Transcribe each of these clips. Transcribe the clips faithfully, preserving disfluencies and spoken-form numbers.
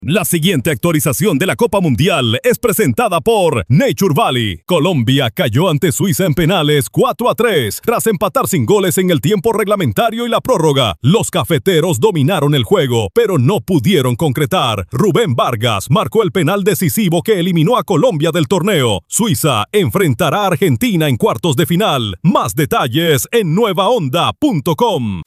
La siguiente actualización de la Copa Mundial es presentada por Nature Valley. Colombia cayó ante Suiza en penales cuatro a tres tras empatar sin goles en el tiempo reglamentario y la prórroga. Los cafeteros dominaron el juego, pero no pudieron concretar. Rubén Vargas marcó el penal decisivo que eliminó a Colombia del torneo. Suiza enfrentará a Argentina en cuartos de final. Más detalles en nueva onda punto com.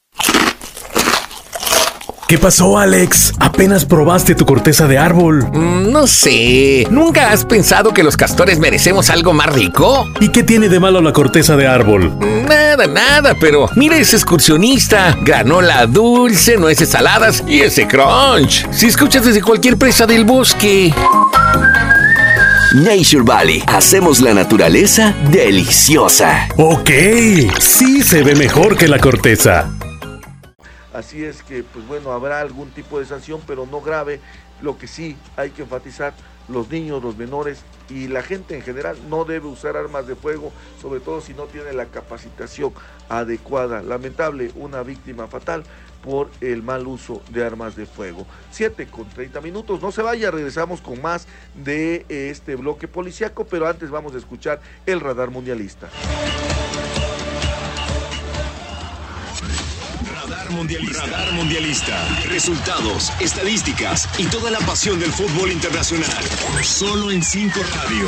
¿Qué pasó, Alex? ¿Apenas probaste tu corteza de árbol? Mm, no sé. ¿Nunca has pensado que los castores merecemos algo más rico? ¿Y qué tiene de malo la corteza de árbol? Nada, nada, pero mira ese excursionista. Granola dulce, nueces saladas y ese crunch. Si escuchas desde cualquier presa del bosque. Nature Valley. Hacemos la naturaleza deliciosa. Ok, sí se ve mejor que la corteza. Así es que, pues bueno, habrá algún tipo de sanción, pero no grave. Lo que sí hay que enfatizar, los niños, los menores y la gente en general no debe usar armas de fuego, sobre todo si no tiene la capacitación adecuada. Lamentable, una víctima fatal por el mal uso de armas de fuego. siete con treinta minutos, no se vaya, regresamos con más de este bloque policiaco, pero antes vamos a escuchar el radar mundialista. Radar Mundialista. Radar Mundialista. Resultados, estadísticas y toda la pasión del fútbol internacional. Solo en cinco Radio.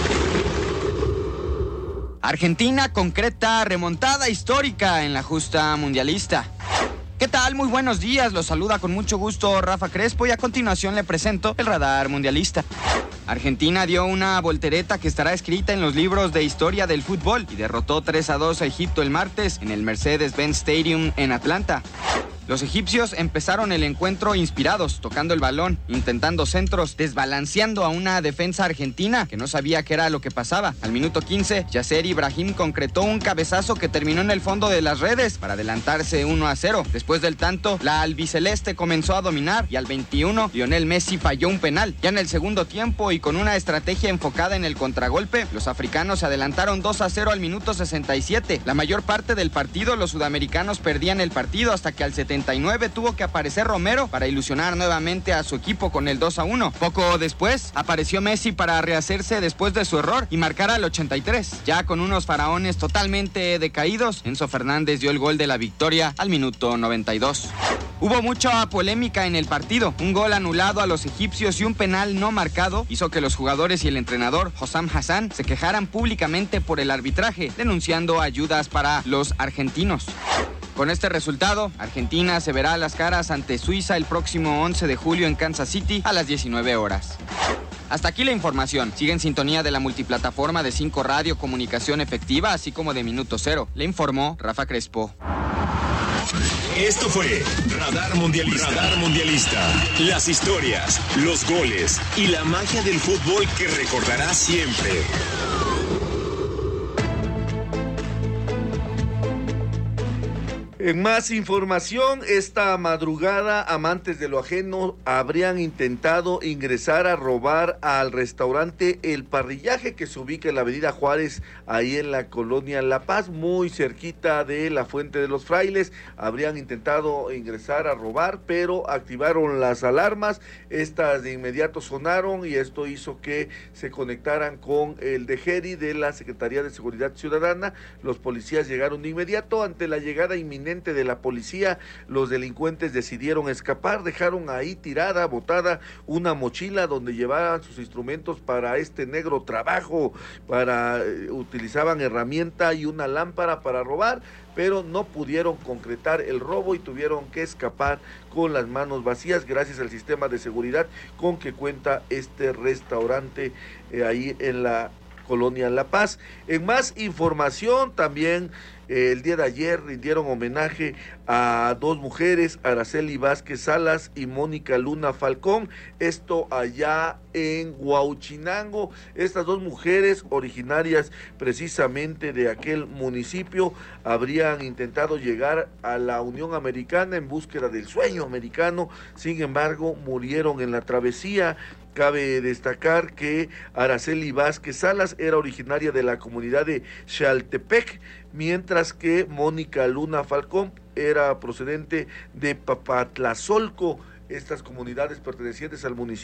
Argentina concreta remontada histórica en la justa mundialista. ¿Qué tal? Muy buenos días, los saluda con mucho gusto Rafa Crespo y a continuación le presento el radar mundialista. Argentina dio una voltereta que estará escrita en los libros de historia del fútbol y derrotó tres a dos a Egipto el martes en el Mercedes-Benz Stadium en Atlanta. Los egipcios empezaron el encuentro inspirados, tocando el balón, intentando centros, desbalanceando a una defensa argentina que no sabía qué era lo que pasaba. Al minuto quince, Yasser Ibrahim concretó un cabezazo que terminó en el fondo de las redes para adelantarse uno a cero. Después del tanto, la albiceleste comenzó a dominar y al veintiuno, Lionel Messi falló un penal. Ya en el segundo tiempo y con una estrategia enfocada en el contragolpe, los africanos se adelantaron dos a cero al minuto sesenta y siete. La mayor parte del partido, los sudamericanos perdían el partido hasta que al setenta y nueve tuvo que aparecer Romero para ilusionar nuevamente a su equipo con el dos a uno. Poco después apareció Messi para rehacerse después de su error y marcar al ochenta y tres. Ya con unos faraones totalmente decaídos, Enzo Fernández dio el gol de la victoria al minuto noventa y dos. Hubo mucha polémica en el partido. Un gol anulado a los egipcios y un penal no marcado hizo que los jugadores y el entrenador Hossam Hassan se quejaran públicamente por el arbitraje, denunciando ayudas para los argentinos. Con este resultado, Argentina se verá a las caras ante Suiza el próximo once de julio en Kansas City a las diecinueve horas. Hasta aquí la información. Sigue en sintonía de la multiplataforma de cinco Radio, comunicación efectiva, así como de Minuto Cero. Le informó Rafa Crespo. Esto fue Radar Mundialista. Radar Mundialista. Las historias, los goles y la magia del fútbol que recordarás siempre. En más información, esta madrugada amantes de lo ajeno habrían intentado ingresar a robar al restaurante El Parrillaje que se ubica en la avenida Juárez, ahí en la colonia La Paz, muy cerquita de la Fuente de los Frailes. Habrían intentado ingresar a robar, pero activaron las alarmas, estas de inmediato sonaron y esto hizo que se conectaran con el D G E R I de la Secretaría de Seguridad Ciudadana. Los policías llegaron de inmediato. Ante la llegada inminente de la policía, los delincuentes decidieron escapar, dejaron ahí tirada, botada, una mochila donde llevaban sus instrumentos para este negro trabajo, para eh, utilizaban herramienta y una lámpara para robar, pero no pudieron concretar el robo y tuvieron que escapar con las manos vacías gracias al sistema de seguridad con que cuenta este restaurante eh, ahí en la colonia La Paz. En más información, también eh, el día de ayer rindieron homenaje a dos mujeres, Araceli Vázquez Salas y Mónica Luna Falcón, esto allá en Huauchinango. Estas dos mujeres, originarias precisamente de aquel municipio, habrían intentado llegar a la Unión Americana en búsqueda del sueño americano, sin embargo murieron en la travesía. Cabe destacar que Araceli Vázquez Salas era originaria de la comunidad de Xaltepec, mientras que Mónica Luna Falcón era procedente de Papatlazolco, estas comunidades pertenecientes al municipio